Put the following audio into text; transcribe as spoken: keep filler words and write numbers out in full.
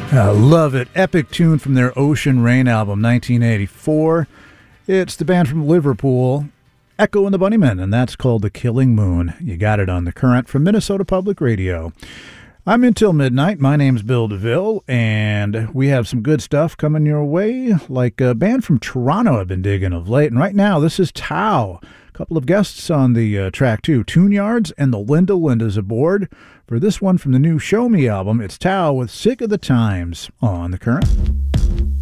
I love it. Epic tune from their Ocean Rain album, nineteen eighty-four. It's the band from Liverpool, Echo and the Bunnymen, and that's called The Killing Moon. You got it on The Current from Minnesota Public Radio. I'm Until Midnight. My name's Bill DeVille, and we have some good stuff coming your way, like a band from Toronto I've been digging of late. And right now, this is Tao. A couple of guests on the uh, track, too. Tune Yards and the Linda Lindas aboard. For this one from the new Show Me album, it's Tao with Sick of the Times on The Current.